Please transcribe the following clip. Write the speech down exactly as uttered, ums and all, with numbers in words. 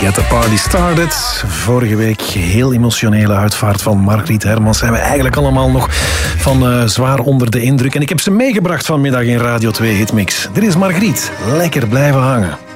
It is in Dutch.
Get the Party Started. Vorige week heel emotionele uitvaart van Margriet Hermans. Zijn we eigenlijk allemaal nog van uh, zwaar onder de indruk. En ik heb ze meegebracht vanmiddag in Radio twee Hitmix. Dit is Margriet. Lekker blijven hangen.